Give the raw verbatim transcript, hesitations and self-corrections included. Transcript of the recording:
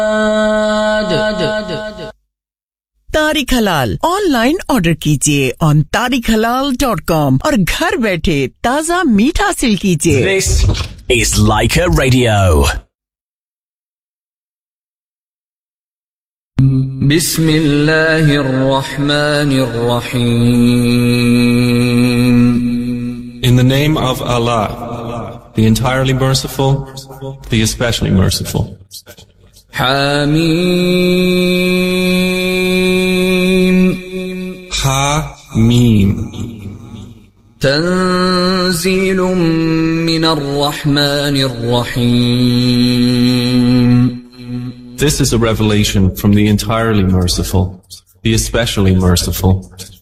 तारिक हलाल online order कीजिए on Tariq हलाल डॉट कॉम और घर बैठे ताजा मीठ हासिल कीजिए. This is Laika Radio. Bismillahir Rahmanir Rahim. In the name of Allah, the entirely merciful, the especially merciful. Hamim. Ha-Mim. Tanzilun minar Rahmanir Rahim. This is a revelation from the entirely merciful, the especially merciful.